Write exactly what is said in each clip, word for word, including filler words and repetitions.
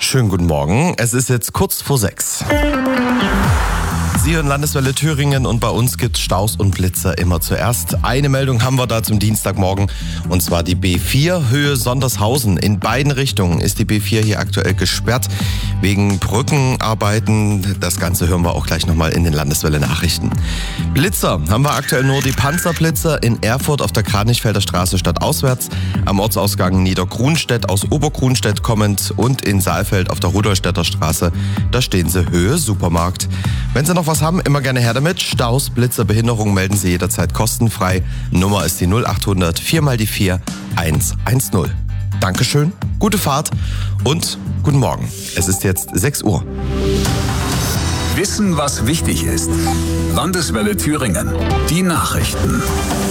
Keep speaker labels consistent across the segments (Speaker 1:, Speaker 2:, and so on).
Speaker 1: Schönen guten Morgen. Es ist jetzt kurz vor sechs. Sie hören Landeswelle Thüringen und bei uns gibt es Staus und Blitzer immer zuerst. Eine Meldung haben wir da zum Dienstagmorgen und zwar die B vier Höhe Sondershausen. In beiden Richtungen ist die B vier hier aktuell gesperrt wegen Brückenarbeiten. Das Ganze hören wir auch gleich nochmal in den Landeswelle Nachrichten. Blitzer haben wir aktuell nur die Panzerblitzer in Erfurt auf der Kranichfelder Straße stadtauswärts, am Ortsausgang Niedergrunstedt aus Obergrunstedt kommend und in Saalfeld auf der Rudolstädter Straße. Da stehen sie Höhe Supermarkt. Wenn Sie noch was haben, immer gerne her damit. Staus, Blitzer, Behinderungen melden Sie jederzeit kostenfrei. Nummer ist die null acht hundert vier mal die vier eins eins null. Dankeschön, gute Fahrt und guten Morgen. Es ist jetzt sechs Uhr.
Speaker 2: Wissen, was wichtig ist. Landeswelle Thüringen. Die Nachrichten.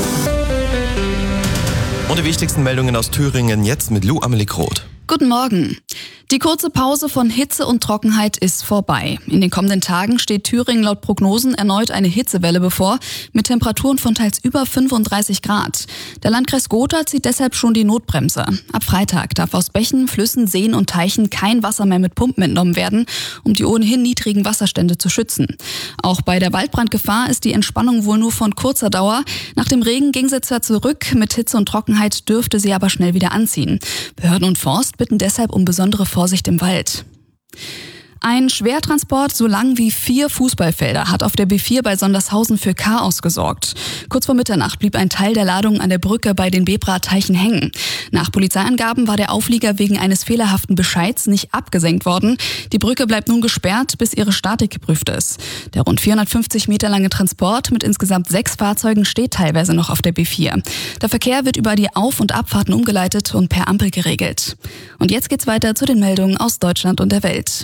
Speaker 1: Und die wichtigsten Meldungen aus Thüringen jetzt mit Lou Amelie Groth.
Speaker 3: Guten Morgen. Die kurze Pause von Hitze und Trockenheit ist vorbei. In den kommenden Tagen steht Thüringen laut Prognosen erneut eine Hitzewelle bevor, mit Temperaturen von teils über fünfunddreißig Grad. Der Landkreis Gotha zieht deshalb schon die Notbremse. Ab Freitag darf aus Bächen, Flüssen, Seen und Teichen kein Wasser mehr mit Pumpen entnommen werden, um die ohnehin niedrigen Wasserstände zu schützen. Auch bei der Waldbrandgefahr ist die Entspannung wohl nur von kurzer Dauer. Nach dem Regen ging sie zwar zurück, mit Hitze und Trockenheit dürfte sie aber schnell wieder anziehen. Behörden und Forst bitten deshalb um besondere Vorsicht im Wald. Ein Schwertransport so lang wie vier Fußballfelder hat auf der B vier bei Sondershausen für Chaos gesorgt. Kurz vor Mitternacht blieb ein Teil der Ladung an der Brücke bei den Bebra-Teichen hängen. Nach Polizeiangaben war der Auflieger wegen eines fehlerhaften Bescheids nicht abgesenkt worden. Die Brücke bleibt nun gesperrt, bis ihre Statik geprüft ist. Der rund vierhundertfünfzig Meter lange Transport mit insgesamt sechs Fahrzeugen steht teilweise noch auf der B vier. Der Verkehr wird über die Auf- und Abfahrten umgeleitet und per Ampel geregelt. Und jetzt geht's weiter zu den Meldungen aus Deutschland und der Welt.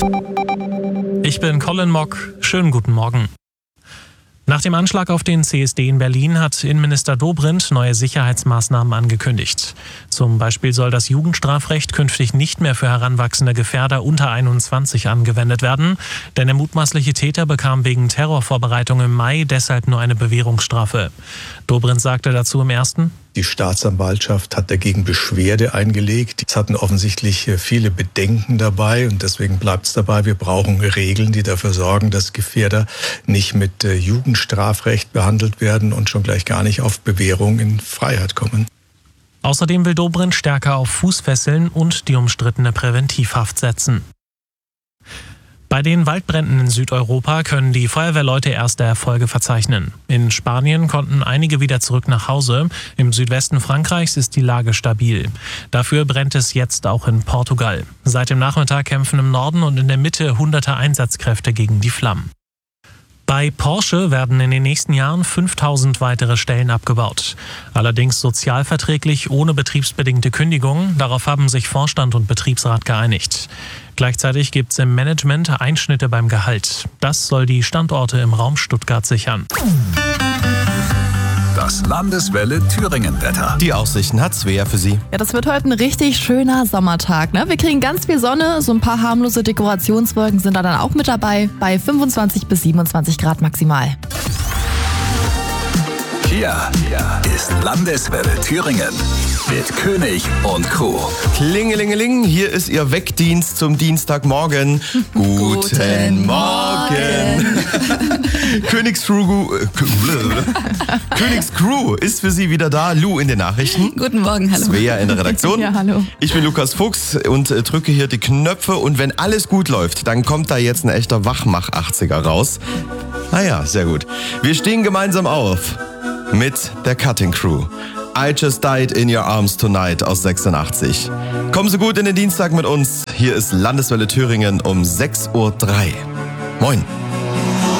Speaker 4: Ich bin Colin Mock. Schönen guten Morgen. Nach dem Anschlag auf den C S D in Berlin hat Innenminister Dobrindt neue Sicherheitsmaßnahmen angekündigt. Zum Beispiel soll das Jugendstrafrecht künftig nicht mehr für heranwachsende Gefährder unter einundzwanzig angewendet werden, denn der mutmaßliche Täter bekam wegen Terrorvorbereitung im Mai deshalb nur eine Bewährungsstrafe. Dobrindt sagte dazu im Ersten:
Speaker 5: Die Staatsanwaltschaft hat dagegen Beschwerde eingelegt. Es hatten offensichtlich viele Bedenken dabei und deswegen bleibt es dabei. Wir brauchen Regeln, die dafür sorgen, dass Gefährder nicht mit Jugendstrafrecht behandelt werden und schon gleich gar nicht auf Bewährung in Freiheit kommen.
Speaker 4: Außerdem will Dobrindt stärker auf Fußfesseln und die umstrittene Präventivhaft setzen. Bei den Waldbränden in Südeuropa können die Feuerwehrleute erste Erfolge verzeichnen. In Spanien konnten einige wieder zurück nach Hause. Im Südwesten Frankreichs ist die Lage stabil. Dafür brennt es jetzt auch in Portugal. Seit dem Nachmittag kämpfen im Norden und in der Mitte hunderte Einsatzkräfte gegen die Flammen. Bei Porsche werden in den nächsten Jahren fünftausend weitere Stellen abgebaut. Allerdings sozialverträglich ohne betriebsbedingte Kündigung. Darauf haben sich Vorstand und Betriebsrat geeinigt. Gleichzeitig gibt es im Management Einschnitte beim Gehalt. Das soll die Standorte im Raum Stuttgart sichern.
Speaker 2: Das Landeswelle Thüringen-Wetter.
Speaker 1: Die Aussichten hat Svea für Sie.
Speaker 6: Ja, das wird heute ein richtig schöner Sommertag, ne? Wir kriegen ganz viel Sonne, so ein paar harmlose Dekorationswolken sind da dann auch mit dabei, bei fünfundzwanzig bis siebenundzwanzig Grad maximal.
Speaker 2: Hier ist Landeswelle Thüringen mit König und Crew.
Speaker 1: Klingelingeling, hier ist Ihr Weckdienst zum Dienstagmorgen. Guten,
Speaker 6: Guten
Speaker 1: Morgen. Königscrew, äh, Königscrew ist für Sie wieder da. Lou in den Nachrichten.
Speaker 3: Guten Morgen, hallo.
Speaker 1: Svea in der Redaktion.
Speaker 6: Ja, hallo.
Speaker 1: Ich bin Lukas Fuchs und äh, drücke hier die Knöpfe und wenn alles gut läuft, dann kommt da jetzt ein echter Wachmach-achtziger raus. Naja, sehr gut. Wir stehen gemeinsam auf mit der Cutting Crew. I Just Died in Your Arms Tonight aus sechsundachtzig. Kommen Sie gut in den Dienstag mit uns. Hier ist Landeswelle Thüringen um sechs Uhr drei. Moin.